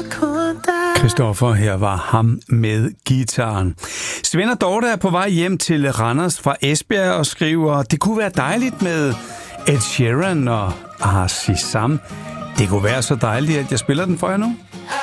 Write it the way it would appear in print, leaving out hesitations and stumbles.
Christoffer, her var ham med guitaren. Svend og Dorte er på vej hjem til Randers fra Esbjerg og skriver, det kunne være dejligt med Ed Sheeran og Sam. Det kunne være så dejligt, at jeg spiller den for jer nu.